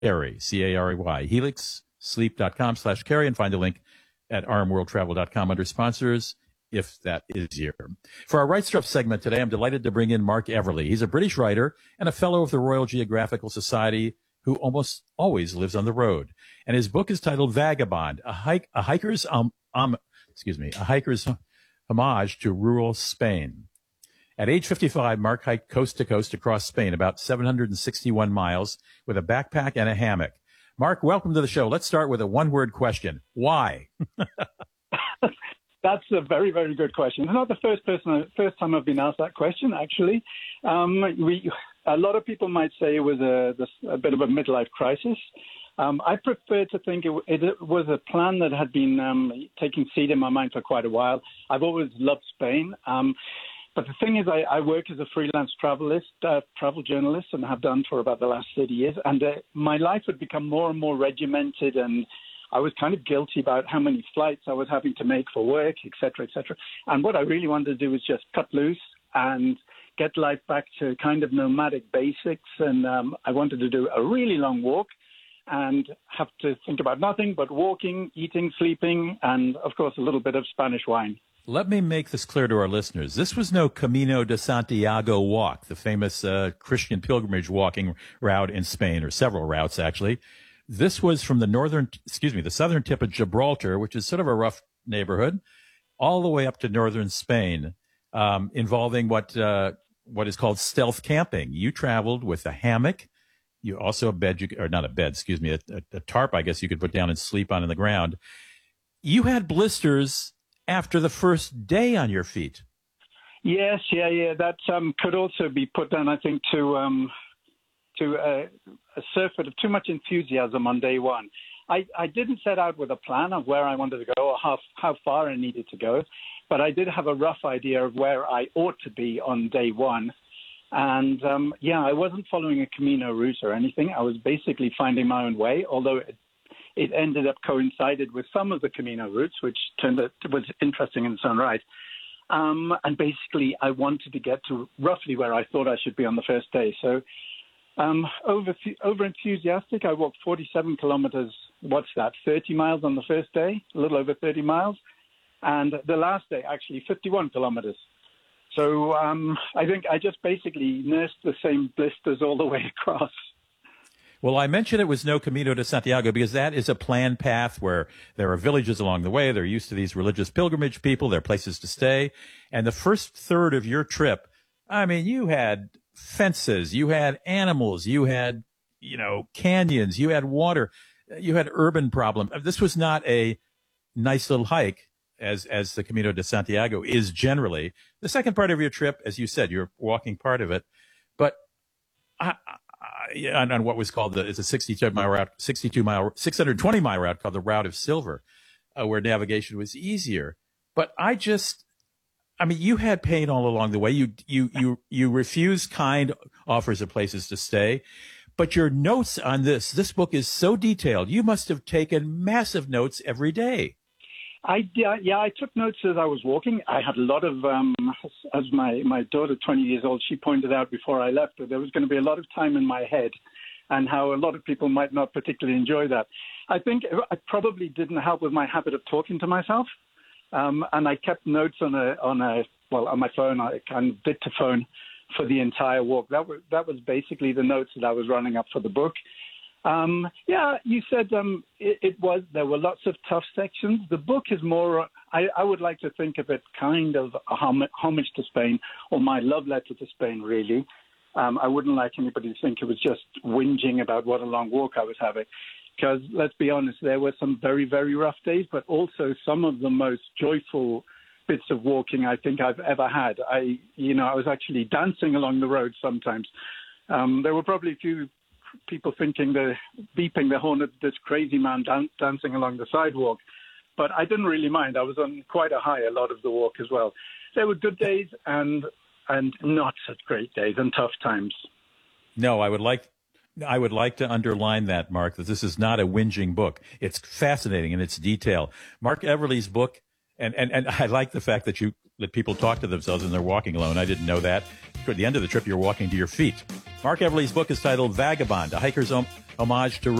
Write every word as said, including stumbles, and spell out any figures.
Carey, C A R E Y, helixsleep.com slash Carey, and find the link at r m world travel dot com under sponsors, if that is easier. For our Right Stuff segment today, I'm delighted to bring in Mark Everly. He's a British writer and a fellow of the Royal Geographical Society who almost always lives on the road. And his book is titled Vagabond, a hike, a hiker's, um, um, excuse me, a hiker's homage to rural Spain. At age fifty-five, Mark hiked coast to coast across Spain, about seven hundred sixty-one miles, with a backpack and a hammock. Mark, welcome to the show. Let's start with a one-word question. Why? That's a very, very good question. It's not the first person, first time I've been asked that question, actually. Um, we, a lot of people might say it was a, a bit of a midlife crisis. Um, I prefer to think it, it was a plan that had been um, taking seed in my mind for quite a while. I've always loved Spain. Um, But the thing is, I, I work as a freelance travelist, uh, travel journalist, and have done for about the last thirty years. And uh, my life had become more and more regimented, and I was kind of guilty about how many flights I was having to make for work, et cetera, et cetera. And what I really wanted to do was just cut loose and get life back to kind of nomadic basics. And um, I wanted to do a really long walk and have to think about nothing but walking, eating, sleeping, and, of course, a little bit of Spanish wine. Let me make this clear to our listeners. This was no Camino de Santiago walk, the famous uh, Christian pilgrimage walking route in Spain, or several routes, actually. This was from the northern, excuse me, the southern tip of Gibraltar, which is sort of a rough neighborhood, all the way up to northern Spain, um, involving what uh, what is called stealth camping. You traveled with a hammock. You also a bed, you, or not a bed, excuse me, a, a, a tarp, I guess you could put down and sleep on in the ground. You had blisters after the first day on your feet. Yes, yeah, yeah. That um, could also be put down, I think, to um, to uh, a surfeit of too much enthusiasm on day one. I, I didn't set out with a plan of where I wanted to go or how, how far I needed to go, but I did have a rough idea of where I ought to be on day one. And, um, yeah, I wasn't following a Camino route or anything. I was basically finding my own way, although it It ended up coincided with some of the Camino routes, which turned out was interesting in its own right. Um, and basically, I wanted to get to roughly where I thought I should be on the first day. So um, over over enthusiastic, I walked forty-seven kilometers. What's that? thirty miles on the first day, a little over thirty miles. And the last day, actually, fifty-one kilometers. So um, I think I just basically nursed the same blisters all the way across. Well, I mentioned it was no Camino de Santiago because that is a planned path where there are villages along the way. They're used to these religious pilgrimage people. There are places to stay. And the first third of your trip, I mean, you had fences, you had animals, you had, you know, canyons, you had water, you had urban problems. This was not a nice little hike as, as the Camino de Santiago is generally. The second part of your trip, as you said, you're walking part of it. But I, Uh, on, on what was called the, it's a sixty-two mile route, sixty-two mile, six hundred twenty mile route called the Route of Silver, uh, where navigation was easier. But I just, I mean, you had pain all along the way. You, you, you, you refused kind offers of places to stay, but your notes on this, this book is so detailed. You must have taken massive notes every day. I yeah, yeah, I took notes as I was walking. I had a lot of, um, as my, my daughter, twenty years old, she pointed out before I left that there was going to be a lot of time in my head and how a lot of people might not particularly enjoy that. I think I probably didn't help with my habit of talking to myself. Um, and I kept notes on a, on a, well, on my phone, I kind of dictaphone for the entire walk. That was, that was basically the notes that I was running up for the book. Um, yeah, you said um, it, it was, there were lots of tough sections. The book is more, I, I would like to think of it kind of a hom- homage to Spain, or my love letter to Spain, really. Um, I wouldn't like anybody to think it was just whinging about what a long walk I was having. Because let's be honest, there were some very, very rough days, but also some of the most joyful bits of walking I think I've ever had. I, you know, I was actually dancing along the road sometimes. Um, there were probably a few people thinking they're beeping the horn at this crazy man dan- dancing along the sidewalk. But I didn't really mind. I was on quite a high a lot of the walk as well. There were good days and and not such great days and tough times. No, I would like I would like to underline that, Mark, that this is not a whinging book. It's fascinating in its detail. Mark Everly's book, and, and, and I like the fact that you that people talk to themselves when they're walking alone. I didn't know that. At the end of the trip, you're walking to your feet. Mark Everly's book is titled Vagabond, a hiker's homage to